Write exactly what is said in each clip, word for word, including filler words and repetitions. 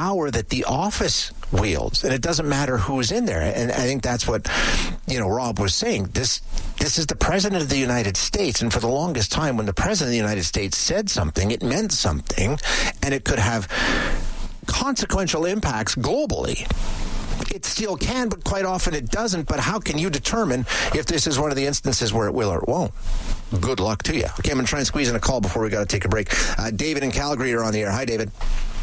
power that the office wields, and it doesn't matter who's in there. And I think that's what, you know, Rob was saying. This this is the president of the United States, and for the longest time, when the president of the United States said something, it meant something, and it could have consequential impacts globally. It still can, but quite often it doesn't. But how can you determine if this is one of the instances where it will or it won't? Good luck to you. Okay, I'm going to try and squeeze in a call before we got to take a break. Uh, David in Calgary are on the air. Hi, David.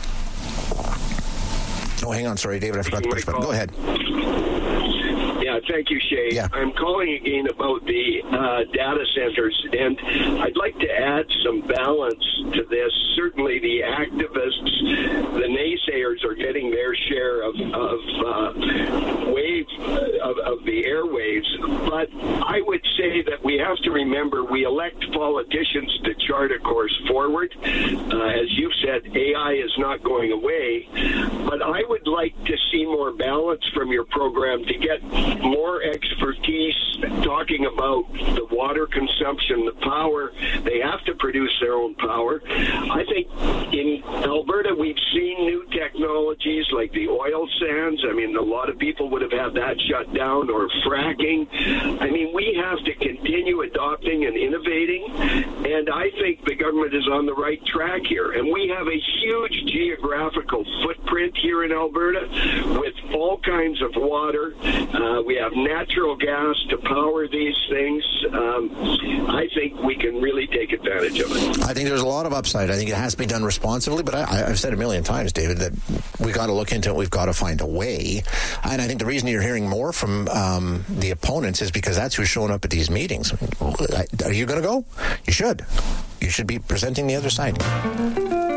Oh, hang on. Sorry, David. I forgot to push button. Go ahead. Yeah, thank you, Shay. Yeah. I'm calling again about the uh, data centers, and I'd like to add some balance to this. Certainly the activists, the naysayers are getting their share of, of uh, wave, of, of the airwaves, but I would say that we have to remember we elect politicians to chart a course forward. Uh, as you've said, A I is not going away, but I would like to see more balance from your program to get more expertise talking about the water consumption, the power. They have to produce their own power. I think in Alberta we've seen new technologies like the oil sands. I mean, a lot of people would have had that shut down, or fracking. I mean, we have to continue adopting and innovating, and I think the government is on the right track here. And we have a huge geographical footprint here in Alberta with all kinds of water. Uh, we have natural gas to power these things. Um, I think we can really take advantage of it. I think there's a lot of upside. I think it has to be done responsibly, but I, I've said a million times, David, that we got to look into it. We've got to find a way. And I think the reason you're hearing more from um, the opponents is because that's who's showing up at these meetings. Are you going to go? You should. You should be presenting the other side.